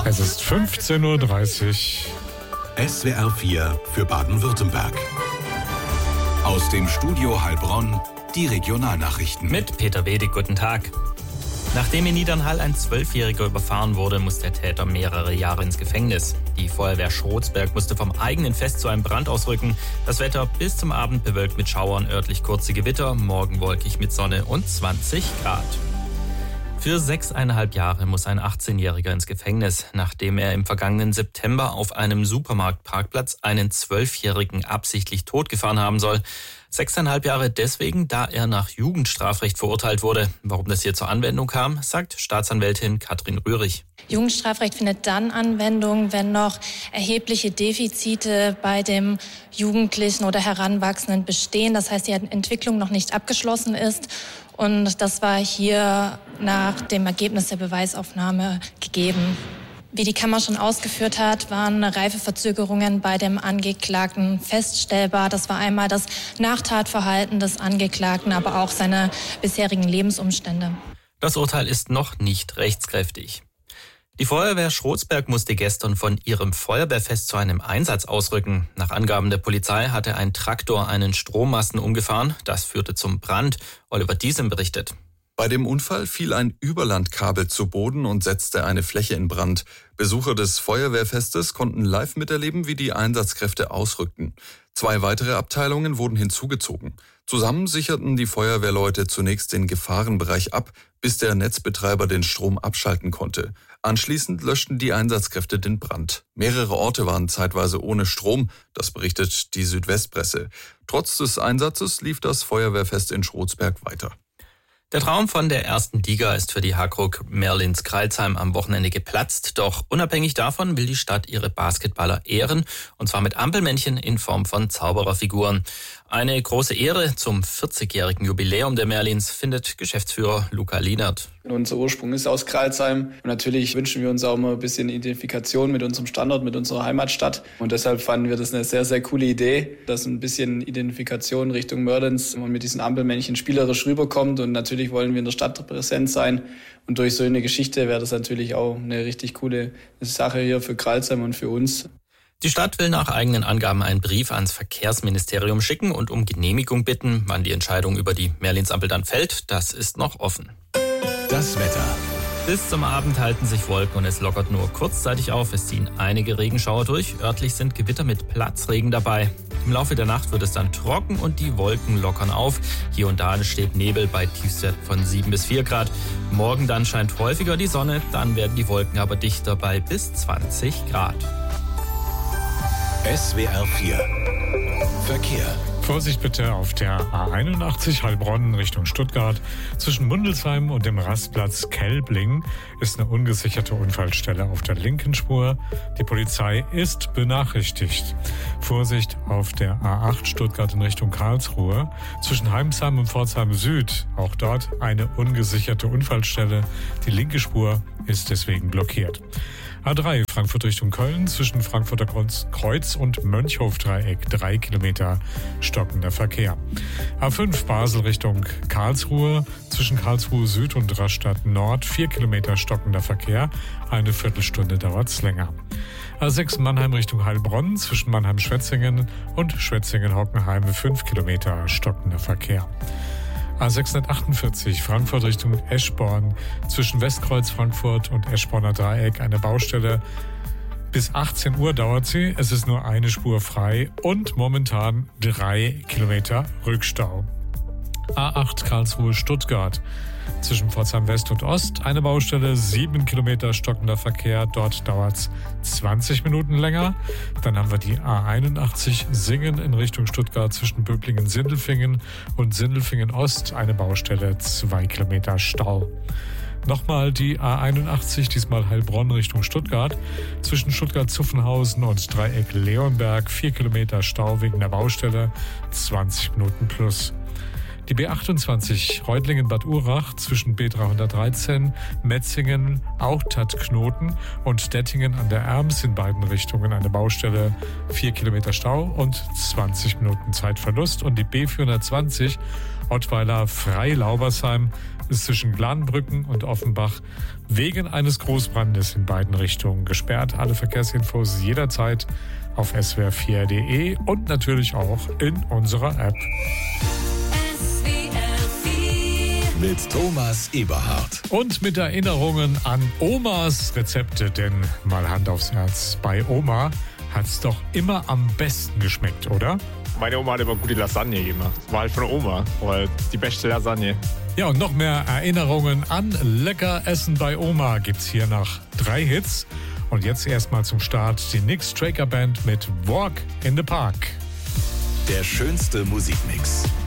Es ist 15:30 Uhr. SWR 4 für Baden-Württemberg. Aus dem Studio Heilbronn die Regionalnachrichten. Mit Peter Wedig, guten Tag. Nachdem in Niedernhall ein 12-Jähriger überfahren wurde, muss der Täter mehrere Jahre ins Gefängnis. Die Feuerwehr Schrotsberg musste vom eigenen Fest zu einem Brand ausrücken. Das Wetter bis zum Abend bewölkt mit Schauern, örtlich kurze Gewitter, morgen wolkig mit Sonne und 20 Grad. Für 6,5 Jahre muss ein 18-Jähriger ins Gefängnis, nachdem er im vergangenen September auf einem Supermarktparkplatz einen 12-Jährigen absichtlich totgefahren haben soll. 6,5 Jahre deswegen, da er nach Jugendstrafrecht verurteilt wurde. Warum das hier zur Anwendung kam, sagt Staatsanwältin Katrin Rührig. Jugendstrafrecht findet dann Anwendung, wenn noch erhebliche Defizite bei dem Jugendlichen oder Heranwachsenden bestehen. Das heißt, die Entwicklung noch nicht abgeschlossen ist. Und das war hier nach dem Ergebnis der Beweisaufnahme gegeben. Wie die Kammer schon ausgeführt hat, waren Reifeverzögerungen bei dem Angeklagten feststellbar. Das war einmal das Nachtatverhalten des Angeklagten, aber auch seine bisherigen Lebensumstände. Das Urteil ist noch nicht rechtskräftig. Die Feuerwehr Schrotsberg musste gestern von ihrem Feuerwehrfest zu einem Einsatz ausrücken. Nach Angaben der Polizei hatte ein Traktor einen Strommasten umgefahren. Das führte zum Brand. Oliver Diesem berichtet. Bei dem Unfall fiel ein Überlandkabel zu Boden und setzte eine Fläche in Brand. Besucher des Feuerwehrfestes konnten live miterleben, wie die Einsatzkräfte ausrückten. 2 weitere Abteilungen wurden hinzugezogen. Zusammen sicherten die Feuerwehrleute zunächst den Gefahrenbereich ab, bis der Netzbetreiber den Strom abschalten konnte. Anschließend löschten die Einsatzkräfte den Brand. Mehrere Orte waren zeitweise ohne Strom, das berichtet die Südwestpresse. Trotz des Einsatzes lief das Feuerwehrfest in Schrotsberg weiter. Der Traum von der ersten Liga ist für die HAKRUK Merlins-Kreilsheim am Wochenende geplatzt. Doch unabhängig davon will die Stadt ihre Basketballer ehren, und zwar mit Ampelmännchen in Form von Zaubererfiguren. Eine große Ehre zum 40-jährigen Jubiläum der Merlins findet Geschäftsführer Luca Lienert. Unser Ursprung ist aus Kreilsheim und natürlich wünschen wir uns auch mal ein bisschen Identifikation mit unserem Standort, mit unserer Heimatstadt. Und deshalb fanden wir das eine sehr, sehr coole Idee, dass ein bisschen Identifikation Richtung Merlins und mit diesen Ampelmännchen spielerisch rüberkommt. Und natürlich wollen wir in der Stadt präsent sein. Und durch so eine Geschichte wäre das natürlich auch eine richtig coole Sache hier für Kreilsheim und für uns. Die Stadt will nach eigenen Angaben einen Brief ans Verkehrsministerium schicken und um Genehmigung bitten. Wann die Entscheidung über die Merlinsampel dann fällt, das ist noch offen. Das Wetter. Bis zum Abend halten sich Wolken und es lockert nur kurzzeitig auf. Es ziehen einige Regenschauer durch. Örtlich sind Gewitter mit Platzregen dabei. Im Laufe der Nacht wird es dann trocken und die Wolken lockern auf. Hier und da entsteht Nebel bei Tiefstwerten von 7 bis 4 Grad. Morgen dann scheint häufiger die Sonne, dann werden die Wolken aber dichter bei bis 20 Grad. SWR 4 Verkehr. Vorsicht bitte auf der A81 Heilbronn Richtung Stuttgart. Zwischen Mundelsheim und dem Rastplatz Kelbling ist eine ungesicherte Unfallstelle auf der linken Spur. Die Polizei ist benachrichtigt. Vorsicht auf der A8 Stuttgart in Richtung Karlsruhe. Zwischen Heimsheim und Pforzheim Süd, auch dort eine ungesicherte Unfallstelle. Die linke Spur ist deswegen blockiert. A3 Frankfurt Richtung Köln, zwischen Frankfurter Kreuz und Mönchhof-Dreieck 3 Kilometer stockender Verkehr. A5 Basel Richtung Karlsruhe, zwischen Karlsruhe Süd und Rastatt Nord 4 Kilometer stockender Verkehr, eine Viertelstunde dauert's länger. A6 Mannheim Richtung Heilbronn, zwischen Mannheim-Schwetzingen und Schwetzingen-Hockenheim 5 Kilometer stockender Verkehr. A648 Frankfurt Richtung Eschborn, zwischen Westkreuz Frankfurt und Eschborner Dreieck eine Baustelle. Bis 18 Uhr dauert sie, es ist nur eine Spur frei und momentan 3 Kilometer Rückstau. A8 Karlsruhe Stuttgart, zwischen Pforzheim West und Ost eine Baustelle, 7 Kilometer stockender Verkehr, dort dauert's 20 Minuten länger. Dann haben wir die A81 Singen in Richtung Stuttgart, zwischen Böblingen-Sindelfingen und Sindelfingen-Ost eine Baustelle, 2 Kilometer Stau. Nochmal die A81, diesmal Heilbronn Richtung Stuttgart, zwischen Stuttgart-Zuffenhausen und Dreieck Leonberg 4 Kilometer Stau wegen der Baustelle, 20 Minuten plus. Die B28 Reutlingen-Bad Urach zwischen B313, Metzingen, Auchthat-Knoten und Dettingen an der Erms in beiden Richtungen eine Baustelle, 4 Kilometer Stau und 20 Minuten Zeitverlust. Und die B420 Ottweiler-Freilaubersheim ist zwischen Glanbrücken und Offenbach wegen eines Großbrandes in beiden Richtungen gesperrt. Alle Verkehrsinfos jederzeit auf swr4.de und natürlich auch in unserer App. Mit Thomas Eberhardt. Und mit Erinnerungen an Omas Rezepte, denn mal Hand aufs Herz, bei Oma hat's doch immer am besten geschmeckt, oder? Meine Oma hat immer gute Lasagne gemacht. War halt von Oma, weil die beste Lasagne. Ja, und noch mehr Erinnerungen an lecker Essen bei Oma gibt's hier nach 3 Hits. Und jetzt erstmal zum Start die Nick Straker Band mit Walk in the Park. Der schönste Musikmix.